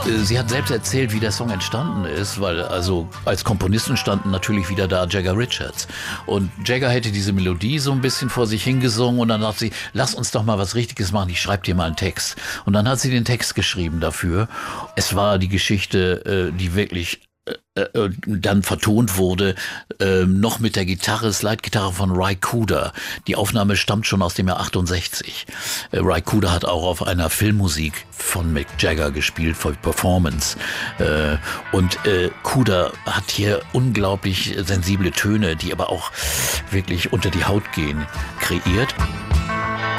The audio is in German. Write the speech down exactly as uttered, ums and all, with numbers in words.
Sie hat selbst erzählt, wie der Song entstanden ist, weil also als Komponisten standen natürlich wieder da Jagger Richards. Und Jagger hätte diese Melodie so ein bisschen vor sich hingesungen und dann dachte sie, lass uns doch mal was Richtiges machen, ich schreibe dir mal einen Text. Und dann hat sie den Text geschrieben dafür. Es war die Geschichte, die wirklich Äh, dann vertont wurde, äh, noch mit der Gitarre, Slide-Gitarre von Ry Cooder. Die Aufnahme stammt schon aus dem Jahr achtundsechzig. Äh, Ry Cooder hat auch auf einer Filmmusik von Mick Jagger gespielt, für Performance. Äh, und äh, Cooder hat hier unglaublich sensible Töne, die aber auch wirklich unter die Haut gehen, kreiert.